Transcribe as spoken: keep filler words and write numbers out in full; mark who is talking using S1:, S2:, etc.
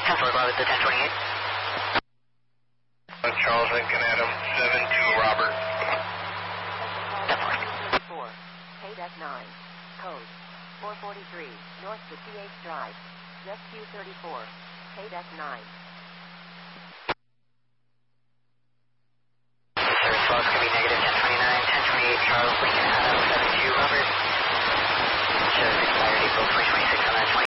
S1: ten four, Bob, it's the ten twenty-eight.
S2: Charles Lincoln Adam, seven two Robert.
S1: ten four.
S3: K D E C nine. Code four forty-three, north to C H Drive. Rescue thirty-four. K D E C nine.
S1: Service twelve is going to be negative ten twenty-nine, ten twenty-eight Charles Lincoln Adam, seven two Robert. Shows expired April twenty twenty-six on that twenty.